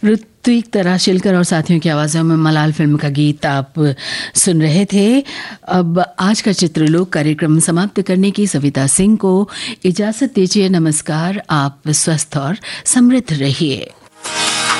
ऋत्विक तराशिलकर और साथियों की आवाज़ों में मलाल फिल्म का गीत आप सुन रहे थे। अब आज का चित्रलोक कार्यक्रम समाप्त करने की सविता सिंह को इजाज़त दीजिए। नमस्कार। आप स्वस्थ और समृद्ध रहिए।